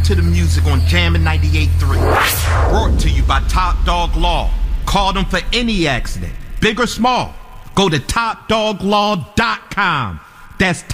to the music on Jammin' 98.3. Brought to you by Top Dog Law. Call them for any accident, big or small. Go to topdoglaw.com. That's